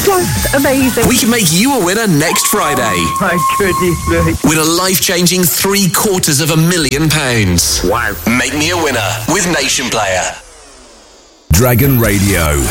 Just amazing. We can make you a winner next Friday. My goodness me. Win a life-changing £750,000. Wow. Make me a winner with Nation Player. Dragon Radio.